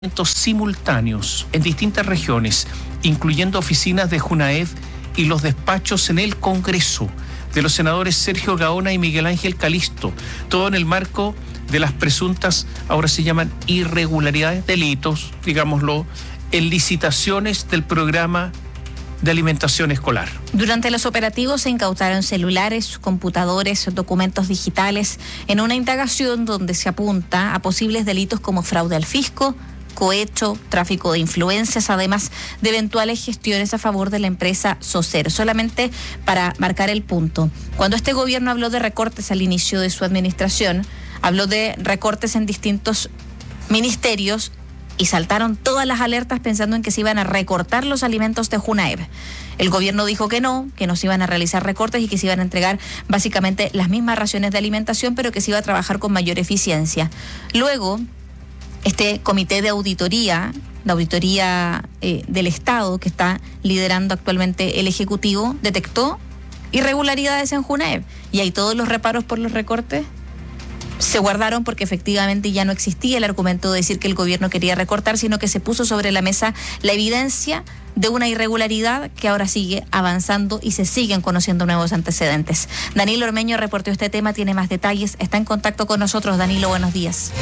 simultáneos en distintas regiones, incluyendo oficinas de Junaev y los despachos en el Congreso de los senadores Sergio Gaona y Miguel Ángel Calisto, todo en el marco de las presuntas, ahora se llaman irregularidades, delitos, digámoslo, en licitaciones del programa de alimentación escolar. Durante los operativos se incautaron celulares, computadores, documentos digitales, en una indagación donde se apunta a posibles delitos como fraude al fisco, cohecho, tráfico de influencias, además de eventuales gestiones a favor de la empresa Socer. Solamente para marcar el punto, cuando este gobierno habló de recortes al inicio de su administración, habló de recortes en distintos ministerios y saltaron todas las alertas pensando en que se iban a recortar los alimentos de Junaev. El gobierno dijo que no se iban a realizar recortes y que se iban a entregar básicamente las mismas raciones de alimentación, pero que se iba a trabajar con mayor eficiencia. Luego, este comité de auditoría del Estado que está liderando actualmente el Ejecutivo, detectó irregularidades en Junaev. Y ahí todos los reparos por los recortes se guardaron porque efectivamente ya no existía el argumento de decir que el gobierno quería recortar, sino que se puso sobre la mesa la evidencia de una irregularidad que ahora sigue avanzando y se siguen conociendo nuevos antecedentes. Danilo Ormeño reportó este tema, tiene más detalles, está en contacto con nosotros. Danilo, buenos días.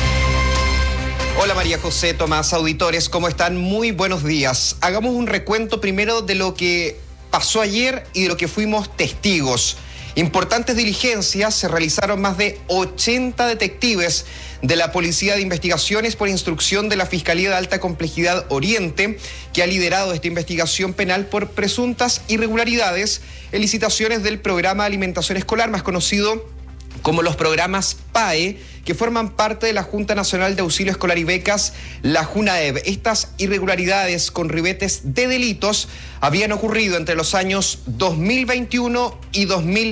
Hola María José, Tomás, auditores, ¿cómo están? Muy buenos días. Hagamos un recuento primero de lo que pasó ayer y de lo que fuimos testigos. Importantes diligencias, se realizaron más de 80 detectives de la Policía de Investigaciones por instrucción de la Fiscalía de Alta Complejidad Oriente, que ha liderado esta investigación penal por presuntas irregularidades en licitaciones del programa de alimentación escolar, más conocido como los programas PAE, que forman parte de la Junta Nacional de Auxilio Escolar y Becas, la Junaev. Estas irregularidades con ribetes de delitos habían ocurrido entre los años 2021 y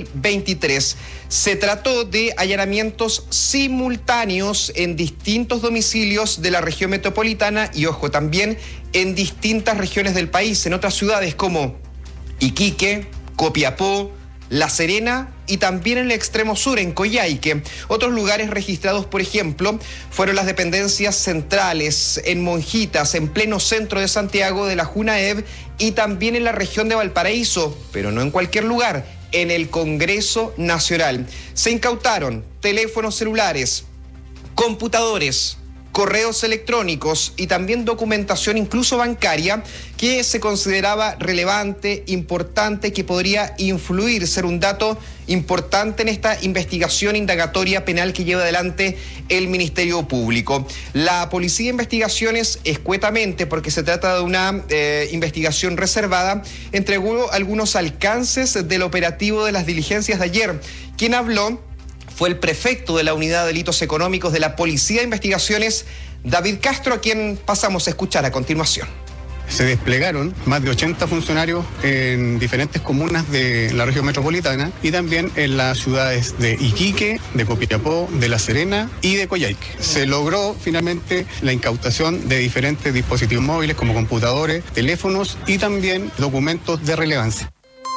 2023. Se trató de allanamientos simultáneos en distintos domicilios de la región metropolitana y, ojo, también en distintas regiones del país, en otras ciudades como Iquique, Copiapó, La Serena y también en el extremo sur, en Coyhaique. Otros lugares registrados, por ejemplo, fueron las dependencias centrales, en Monjitas, en pleno centro de Santiago, de la Junaev, y también en la región de Valparaíso, pero no en cualquier lugar, en el Congreso Nacional. Se incautaron teléfonos celulares, computadores, correos electrónicos y también documentación incluso bancaria que se consideraba relevante, importante, que podría influir, ser un dato importante en esta investigación indagatoria penal que lleva adelante el Ministerio Público. La Policía de Investigaciones, escuetamente, porque se trata de una investigación reservada, entregó algunos alcances del operativo de las diligencias de ayer. Quien habló fue el prefecto de la Unidad de Delitos Económicos de la Policía de Investigaciones, David Castro, a quien pasamos a escuchar a continuación. Se desplegaron más de 80 funcionarios en diferentes comunas de la región metropolitana y también en las ciudades de Iquique, de Copiapó, de La Serena y de Coyhaique. Se logró finalmente la incautación de diferentes dispositivos móviles como computadores, teléfonos y también documentos de relevancia.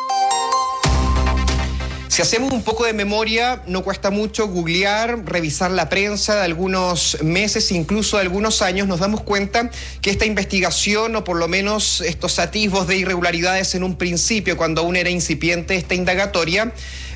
Si hacemos un poco de memoria, no cuesta mucho googlear, revisar la prensa de algunos meses, incluso de algunos años, nos damos cuenta que esta investigación, o por lo menos estos atisbos de irregularidades en un principio, cuando aún era incipiente esta indagatoria,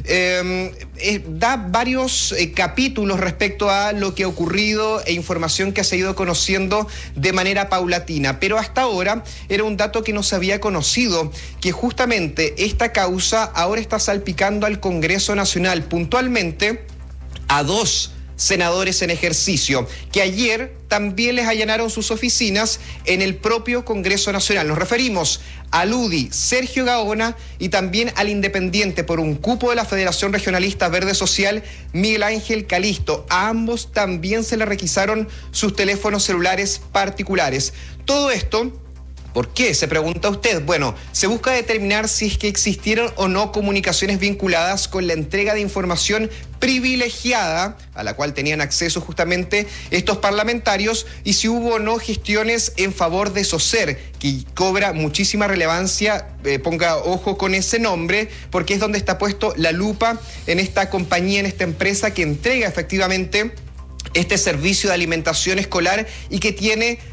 da varios capítulos respecto a lo que ha ocurrido e información que se ha ido conociendo de manera paulatina. Pero hasta ahora era un dato que no se había conocido, que justamente esta causa ahora está salpicando al Congreso Nacional, puntualmente a 2 senadores en ejercicio, que ayer también les allanaron sus oficinas en el propio Congreso Nacional. Nos referimos al UDI Sergio Gaona y también al independiente por un cupo de la Federación Regionalista Verde Social, Miguel Ángel Calisto. A ambos también se les requisaron sus teléfonos celulares particulares. Todo esto, ¿por qué? Se pregunta usted. Bueno, se busca determinar si es que existieron o no comunicaciones vinculadas con la entrega de información privilegiada a la cual tenían acceso justamente estos parlamentarios y si hubo o no gestiones en favor de Socer, que cobra muchísima relevancia, ponga ojo con ese nombre, porque es donde está puesto la lupa en esta compañía, en esta empresa que entrega efectivamente este servicio de alimentación escolar y que tiene